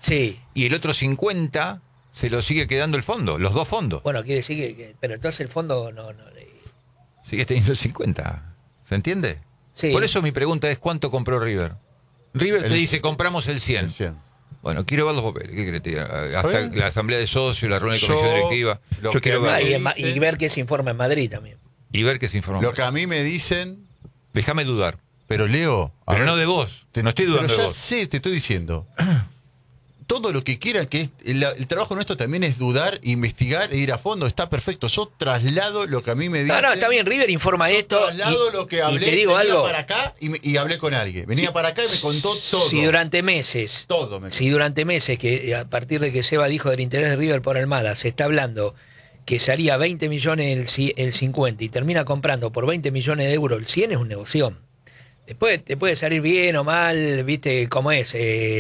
Sí. y el otro 50 se lo sigue quedando el fondo, los dos fondos. Bueno, quiere decir pero entonces el fondo no Sigue teniendo el 50. ¿Se entiende? Sí. Por eso mi pregunta es: ¿cuánto compró River? River te dice: compramos el 100. El 100. Bueno, quiero ver los papeles. ¿Qué querés que te diga? Hasta bien? la asamblea de socios, la reunión de Yo, comisión directiva. lo Yo que quiero me ver. dice- y ver qué se informa en Madrid también. Y ver qué se informa. Lo que a mí me dicen, Déjame dudar. pero Leo... a Pero ver, no de vos. No estoy dudando pero de ya vos. sé, te estoy diciendo. Todo lo que quieran, que el trabajo nuestro también es dudar, investigar e ir a fondo. Está perfecto. Yo traslado lo que a mí me dicen. No, está bien, River informa esto. Traslado lo que hablé. Y te digo venía algo. para acá y hablé con alguien. Venía para acá y me contó todo. Si durante meses, Todo me si durante meses, que a partir de que Seba dijo del interés de River por Almada, se está hablando que salía 20 millones el 50 y termina comprando por 20 millones de euros el 100, es un negocio. Después te puede salir bien o mal, viste cómo es,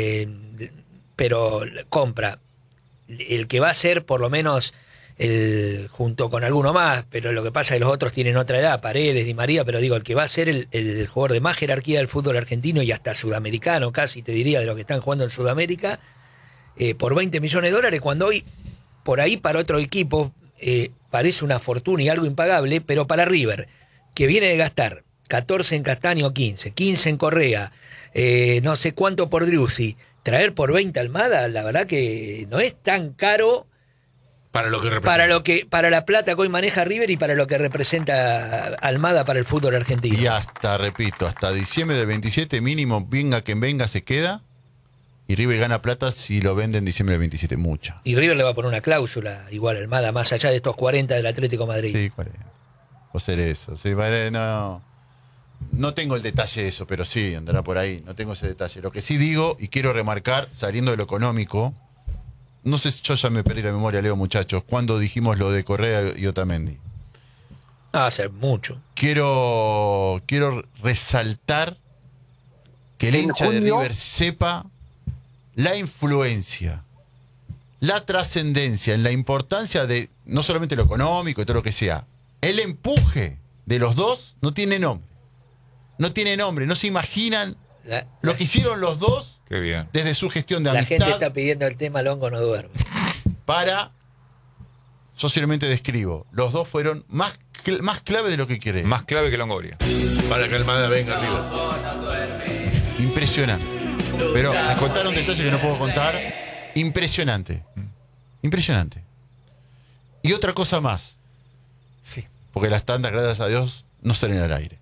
pero compra. El que va a ser por lo menos junto con alguno más, pero lo que pasa es que los otros tienen otra edad, Paredes, Di María, pero digo, el que va a ser el jugador de más jerarquía del fútbol argentino y hasta sudamericano, casi te diría, de los que están jugando en Sudamérica, por 20 millones de dólares, cuando hoy, por ahí para otro equipo, parece una fortuna y algo impagable, pero para River, que viene de gastar 14 en Castaño, 15 en Correa, no sé cuánto por Driussi, traer por 20 Almada, la verdad que no es tan caro Para lo que representa. para la plata que hoy maneja River y para lo que representa Almada para el fútbol argentino. Y hasta, repito, hasta diciembre del 27 mínimo, venga quien venga, se queda. Y River gana plata si lo vende en diciembre del 27. Mucha. Y River le va a poner una cláusula igual a Almada, más allá de estos 40 del Atlético de Madrid. Sí, 40. O ser eso. Sí, vale, no tengo el detalle de eso, pero sí, andará por ahí. No tengo ese detalle. Lo que sí digo, y quiero remarcar, saliendo de lo económico, no sé si yo ya me perdí la memoria, Leo, muchachos, cuando dijimos lo de Correa y Otamendi. No, va a ser mucho. Quiero resaltar que el hincha de River sepa la influencia, la trascendencia, en la importancia de no solamente lo económico y todo lo que sea. El empuje de los dos no tiene nombre. No tiene nombre. No se imaginan lo que hicieron los dos Qué bien. desde su gestión de La amistad gente está pidiendo el tema Longo no duerme. para... Yo simplemente describo. Los dos fueron más clave de lo que quiere. Más clave que Longoria. Para que Almada venga arriba. Impresionante. Pero me contaron detalles que no puedo contar. Impresionante. Impresionante. Y otra cosa más. Sí. Porque las tandas, gracias a Dios, no salen al aire.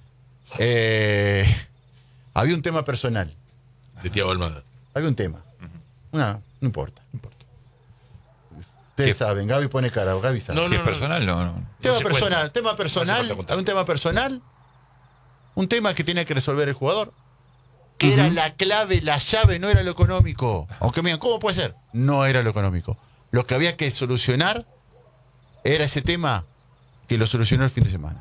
Había un tema personal. De Thiago Almada. Había un tema. No importa. Ustedes saben, Gaby pone cara, Gaby sabe. No, Si es personal, no. Tema se personal, cuenta. tema No hace personal, falta contar. hay un tema personal, un tema que tenía que resolver el jugador, que era la clave, la llave, no era lo económico. Aunque me digan, ¿cómo puede ser? No era lo económico. Lo que había que solucionar era ese tema que lo solucionó el fin de semana.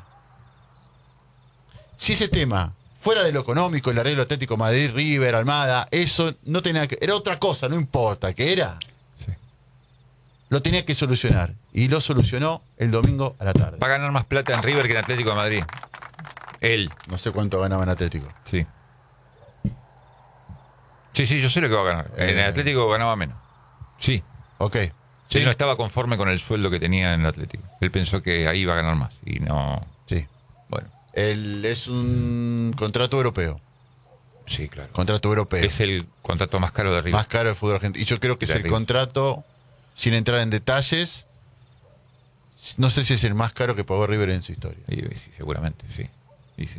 Si ese tema, fuera de lo económico, el arreglo Atlético Madrid, River, Almada, eso no tenía que... Era otra cosa, no importa, ¿qué era? Sí. Lo tenía que solucionar. Y lo solucionó el domingo a la tarde. Va a ganar más plata en River que en Atlético de Madrid. Él. No sé cuánto ganaba en Atlético. Sí. Sí, yo sé lo que va a ganar. En el Atlético ganaba menos. Sí. Ok. Sí. Él no estaba conforme con el sueldo que tenía en el Atlético. Él pensó que ahí iba a ganar más. Y no. Sí. Bueno, Él es un contrato europeo. sí, claro. Contrato europeo. Es el contrato más caro de River. Más caro del fútbol argentino. Y yo creo que es De el River. contrato, sin entrar en detalles, no sé si es el más caro que pagó River en su historia. Sí, seguramente, sí. Sí.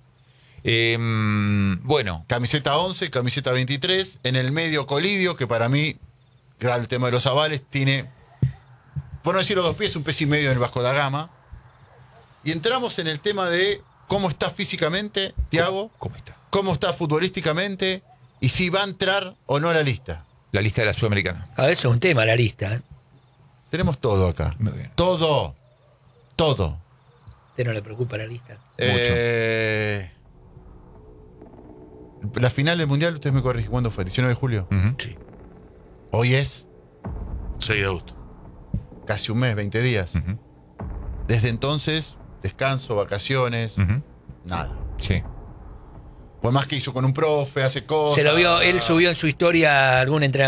Bueno, Camiseta 11, camiseta 23. En el medio Colidio, que para mí, claro, el tema de los avales, tiene, por no decirlo 2 pies, 1 pez y medio en el Vasco da Gama. Y entramos en el tema de cómo está físicamente Thiago, ¿cómo está? cómo está futbolísticamente y si va a entrar o no a la lista. La lista de la Sudamericana. A ver, eso es un tema, la lista. ¿Eh? Tenemos todo acá. Muy bien. Todo. ¿A usted no le preocupa la lista? La final del Mundial, ustedes me corrigen, ¿cuándo fue? ¿El 19 de julio? Ujú. Sí. Hoy es 6 de agosto. casi un mes, 20 días. Ujú. Desde entonces, descanso, vacaciones, Ujú. nada. Sí. Por más que hizo con un profe, hace cosas. Se lo vio, él subió en su historia algún entrenamiento